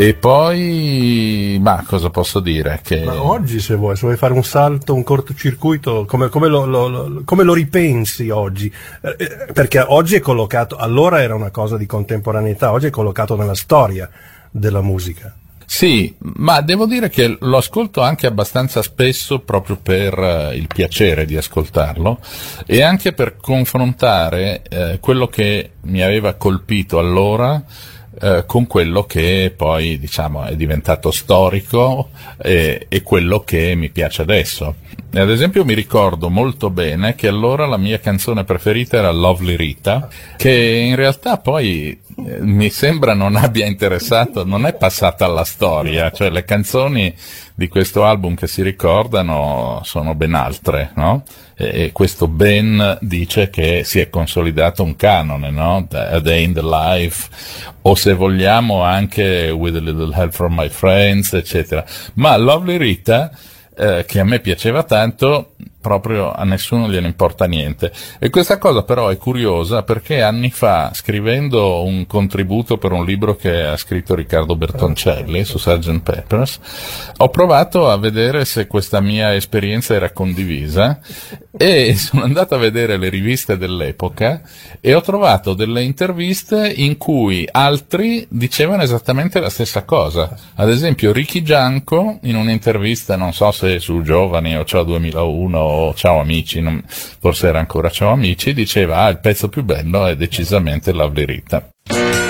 E poi, ma cosa posso dire? Che Ma oggi se vuoi fare un salto, un cortocircuito, come lo ripensi oggi? Perché oggi è collocato, allora era una cosa di contemporaneità, oggi è collocato nella storia della musica. sì, ma devo dire che lo ascolto anche abbastanza spesso proprio per il piacere di ascoltarlo e anche per confrontare quello che mi aveva colpito allora con quello che poi diciamo è diventato storico e quello che mi piace adesso. Ad esempio mi ricordo molto bene che allora la mia canzone preferita era Lovely Rita, che in realtà poi mi sembra non abbia interessato, non è passata alla storia, cioè le canzoni di questo album che si ricordano sono ben altre, no? E questo Ben dice che si è consolidato un canone, no? A Day in the Life, o se vogliamo anche With a Little Help from My Friends, eccetera. Ma Lovely Rita, che a me piaceva tanto, proprio a nessuno gliene importa niente. E questa cosa però è curiosa perché anni fa, scrivendo un contributo per un libro che ha scritto Riccardo Bertoncelli su Sgt. Peppers, ho provato a vedere se questa mia esperienza era condivisa e sono andato a vedere le riviste dell'epoca e ho trovato delle interviste in cui altri dicevano esattamente la stessa cosa. Ad esempio Ricky Gianco in un'intervista, non so se su Giovani o Ciao 2001 o Ciao Amici, forse era ancora Ciao Amici, diceva il pezzo più bello è decisamente Lovely Rita.